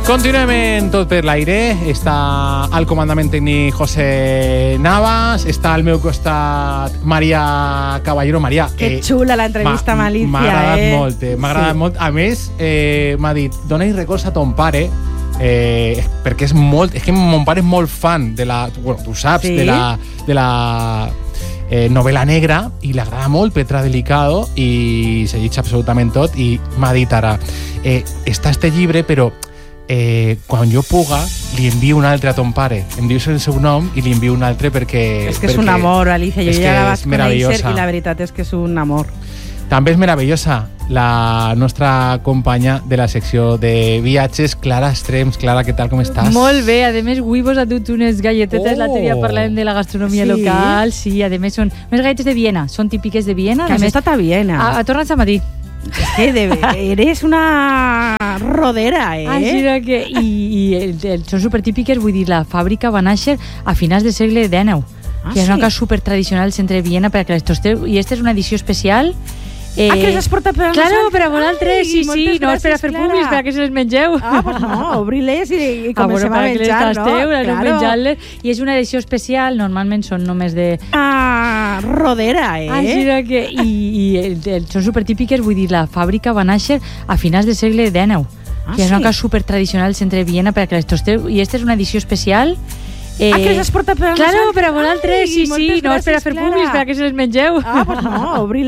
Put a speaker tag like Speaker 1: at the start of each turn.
Speaker 1: Continuem en Tot per l'aire. Està al comandament tècnic José Navas, està al meu costat Maria Caballero. Maria,
Speaker 2: que xula l'entrevista amb Alicia.
Speaker 1: M'ha agradat molt, m'ha agradat molt. A més, m'ha dit, dona-hi records a ton pare, perquè és que mon pare és molt fan de la, bueno, tu saps,
Speaker 2: sí?
Speaker 1: de la novel·la negra, i li agrada molt Petra Delicado i se llegeix absolutament tot, i m'ha dit ara, està este llibre, però quan jo puga li envio un altre a ton pare, em dius el seu nom i li envio un altre perquè...
Speaker 2: És que és un amor, Alicia, jo ja la vaig conèixer i la veritat és que és un amor. També
Speaker 1: és meravellosa la nostra companya de la secció de viatges, Clara Estrems. Clara, què tal, com estàs?
Speaker 3: Molt bé, a més avui vos ha dut unes galletetes, l'altre dia parlàvem de la gastronomia local, sí, a més són unes galletes de Viena, són típiques de Viena.
Speaker 2: Que has estat a Viena.
Speaker 3: Ha tornat a Madrid.
Speaker 2: És que eres una rodera,
Speaker 3: Així que, són supertípiques, vull dir, la fàbrica va néixer a finals del segle XIX, que és una cosa supertradicional al centre de Viena perquè les tosteu, i aquesta és una edició especial.
Speaker 2: Que les has portat per a nosaltres?
Speaker 3: Claro, per a vosaltres, sí, no és per a fer públics, per a que se les mengeu.
Speaker 2: Pues no, obri-les i comencem a menjar,
Speaker 3: no? Menjar-les. I és una edició especial, normalment són només de...
Speaker 2: rodera,
Speaker 3: Així que, són supertípiques, vull dir, la fàbrica va néixer a finals del segle XIX, que és una cosa supertradicional al centre de Viena perquè les tosteu, i aquesta és una edició especial.
Speaker 2: Que les has portat per a nosaltres?
Speaker 3: Claro, per a vosaltres, sí, no és per a fer públics, per a que se les mengeu.
Speaker 2: Pues no, obri-les.